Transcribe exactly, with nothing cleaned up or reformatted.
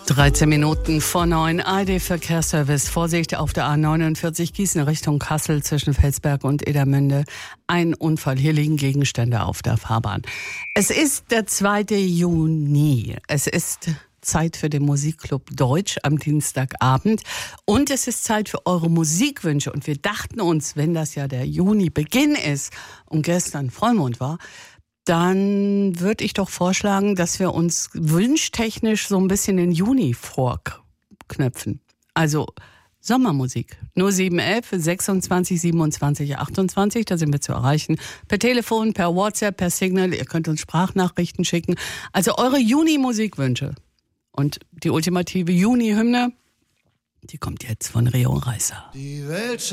dreizehn Minuten vor neun, A R D-Verkehrsservice. Vorsicht auf der A neunundvierzig Gießen Richtung Kassel zwischen Felsberg und Edermünde. Ein Unfall, hier liegen Gegenstände auf der Fahrbahn. Es ist der zweite Juni. Es ist Zeit für den Musikclub Deutsch am Dienstagabend. Und es ist Zeit für eure Musikwünsche. Und wir dachten uns, wenn das ja der Juni-Beginn ist und gestern Vollmond war, dann würde ich doch vorschlagen, dass wir uns wünschtechnisch so ein bisschen den Juni vorknöpfen. Also Sommermusik. null sieben elf sechsundzwanzig siebenundzwanzig achtundzwanzig, da sind wir zu erreichen. Per Telefon, per WhatsApp, per Signal. Ihr könnt uns Sprachnachrichten schicken. Also eure Juni-Musikwünsche. Und die ultimative Juni-Hymne, die kommt jetzt von Rio Reiser. Die Welt